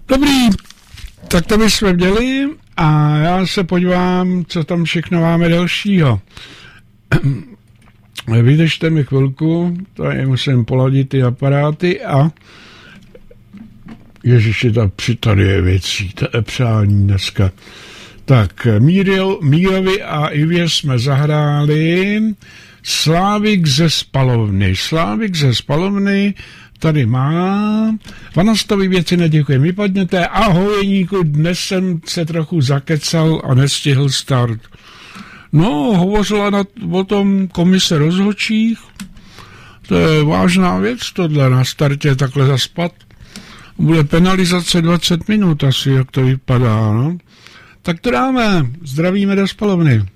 Dobrý, tak to bychom měli a já se podívám, co tam všechno máme dalšího. Vydržte mi chvilku, tady musím poladit ty aparáty a ježiši, tady je věcí, to je přání dneska. Tak, Mírovi a Ivě jsme zahráli Slávik ze Spalovny. Slávik ze Spalovny tady má. Vanastovi věci neděkuji. Vypadněte. Ahoj, Jeníku, dnes jsem se trochu zakecal a nestihl start. No, hovořila o tom komise rozhodčích. To je vážná věc, tohle na startě takhle zaspat. Bude penalizace 20 minut asi, jak to vypadá, no. Tak to dáme. Zdravíme do Spalovny.